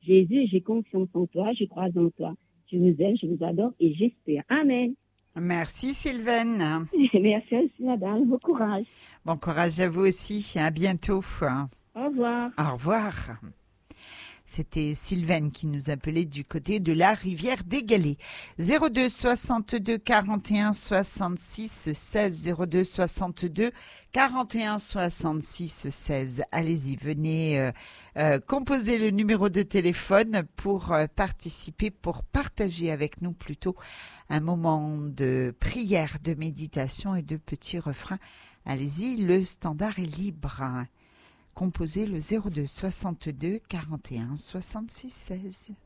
Jésus, j'ai confiance en toi, je crois en toi. Je vous aime, je vous adore et j'espère. Amen. Merci Sylvaine. Merci aussi, madame. Bon courage. Bon courage à vous aussi. À bientôt. Au revoir. Au revoir. C'était Sylvaine qui nous appelait du côté de la rivière des Galets. 02 62 41 66 16 02 62 41 66 16. Allez-y, venez composer le numéro de téléphone pour participer, pour partager avec nous plutôt un moment de prière, de méditation et de petits refrains. Allez-y, le standard est libre. Composez le 02 62 41 66 16.